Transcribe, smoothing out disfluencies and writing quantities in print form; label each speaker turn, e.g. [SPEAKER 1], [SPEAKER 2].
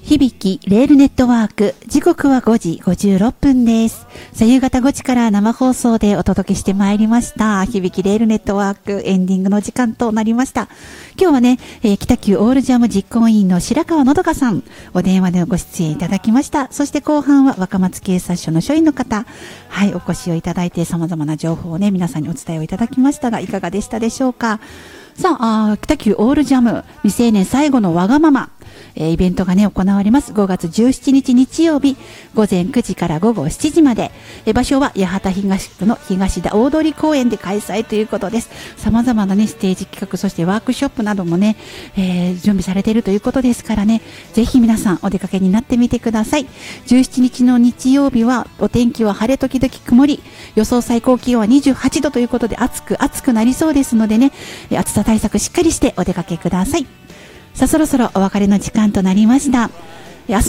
[SPEAKER 1] 響きレールネットワーク、時刻は5時56分です。夕方5時から生放送でお届けしてまいりました響きレールネットワーク、エンディングの時間となりました。今日はね、北九オールジャム実行委員の白川のどかさん、お電話でご出演いただきました。そして後半は若松警察署の署員の方、はい、お越しをいただいて様々な情報をね、皆さんにお伝えをいただきましたが、いかがでしたでしょうか。さあ、北九オールジャム未成年最後のわがまま、イベントがね行われます。5月17日日曜日午前9時から午後7時まで、場所は八幡東区の東田大通公園で開催ということです。様々なねステージ企画、そしてワークショップなどもね、準備されているということですからね、ぜひ皆さんお出かけになってみてください。17日の日曜日はお天気は晴れ時々曇り、予想最高気温は28度ということで暑くなりそうですのでね、暑さ対策しっかりしてお出かけください。さあ、そろそろお別れの時間となりました。